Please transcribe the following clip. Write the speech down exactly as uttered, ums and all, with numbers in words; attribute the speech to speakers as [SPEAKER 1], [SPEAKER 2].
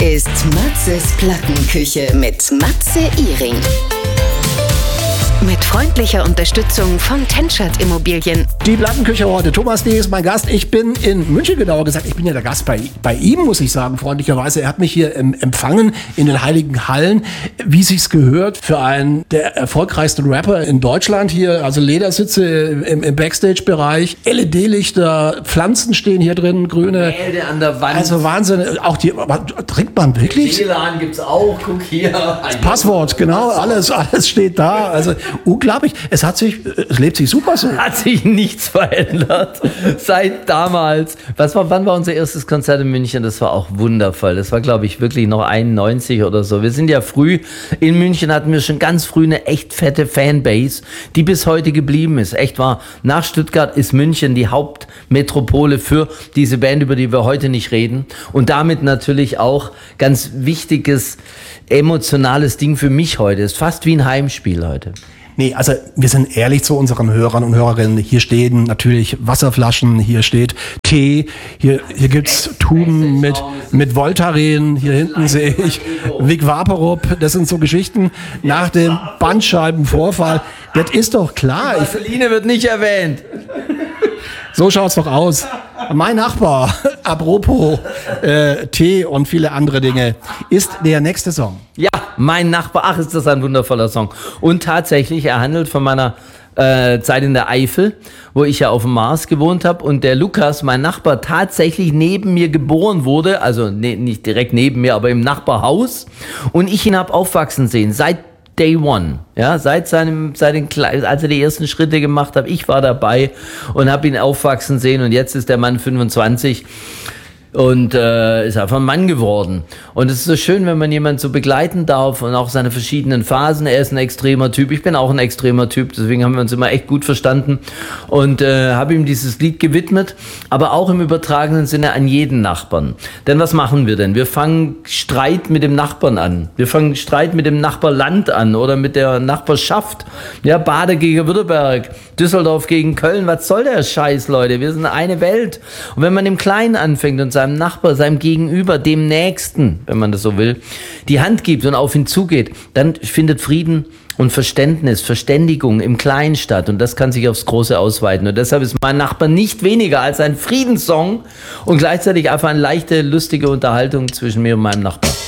[SPEAKER 1] ist Matzes Plattenküche mit Matze Iring. Mit freundlicher Unterstützung von Tenschert Immobilien.
[SPEAKER 2] Die Plattenküche heute. Thomas D. ist mein Gast. Ich bin in München, genauer gesagt. Ich bin ja der Gast bei, bei ihm, muss ich sagen, freundlicherweise. Er hat mich hier ähm, empfangen in den Heiligen Hallen, wie sich's gehört für einen der erfolgreichsten Rapper in Deutschland hier. Also Ledersitze im, im Backstage-Bereich, L E D-Lichter, Pflanzen stehen hier drin, grüne.
[SPEAKER 3] Gemälde an der Wand.
[SPEAKER 2] Also Wahnsinn. Auch die, trinkt man wirklich?
[SPEAKER 3] W L A N gibt's auch, guck hier.
[SPEAKER 2] Das Passwort, genau, alles, alles steht da. Also unglaublich. Es hat sich, es lebt sich super so.
[SPEAKER 3] Hat sich nichts verändert seit damals. Was war, wann war unser erstes Konzert in München? Das war auch wundervoll. Das war, glaube ich, wirklich noch einundneunzig oder so. Wir sind ja früh, in München hatten wir schon ganz früh eine echt fette Fanbase, die bis heute geblieben ist. Echt wahr. Nach Stuttgart ist München die Hauptmetropole für diese Band, über die wir heute nicht reden. Und damit natürlich auch ganz wichtiges, emotionales Ding für mich heute. Ist fast wie ein Heimspiel heute.
[SPEAKER 2] Nee, also wir sind ehrlich zu unseren Hörern und Hörerinnen. Hier stehen natürlich Wasserflaschen, hier steht Tee, hier, hier gibt's Tuben mit, mit Voltaren, hier hinten sehe ich Vic Vaporub. Das sind so Geschichten nach dem Bandscheibenvorfall. Das ist doch klar.
[SPEAKER 3] Vaseline wird nicht erwähnt.
[SPEAKER 2] So schaut's doch aus. Mein Nachbar, apropos äh, Tee und viele andere Dinge, ist der nächste Song.
[SPEAKER 3] Ja, mein Nachbar, ach, ist das ein wundervoller Song. Und tatsächlich, er handelt von meiner äh, Zeit in der Eifel, wo ich ja auf dem Mars gewohnt habe und der Lukas, mein Nachbar, tatsächlich neben mir geboren wurde, also ne, nicht direkt neben mir, aber im Nachbarhaus, und ich ihn habe aufwachsen sehen, seit Day One, ja, seit seinem, seit den, als er die ersten Schritte gemacht hat, ich war dabei und habe ihn aufwachsen sehen und jetzt ist der Mann fünfundzwanzig und äh, ist einfach ein Mann geworden. Und es ist so schön, wenn man jemanden so begleiten darf und auch seine verschiedenen Phasen. Er ist ein extremer Typ, ich bin auch ein extremer Typ, deswegen haben wir uns immer echt gut verstanden und äh, habe ihm dieses Lied gewidmet, aber auch im übertragenen Sinne an jeden Nachbarn. Denn was machen wir denn? Wir fangen Streit mit dem Nachbarn an. Wir fangen Streit mit dem Nachbarland an oder mit der Nachbarschaft. Ja, Bade gegen Württemberg, Düsseldorf gegen Köln. Was soll der Scheiß, Leute? Wir sind eine Welt. Und wenn man im Kleinen anfängt und seinem Nachbar, seinem Gegenüber, dem Nächsten, wenn man das so will, die Hand gibt und auf ihn zugeht, dann findet Frieden und Verständnis, Verständigung im Kleinen statt und das kann sich aufs Große ausweiten und deshalb ist mein Nachbar nicht weniger als ein Friedenssong und gleichzeitig einfach eine leichte, lustige Unterhaltung zwischen mir und meinem Nachbar.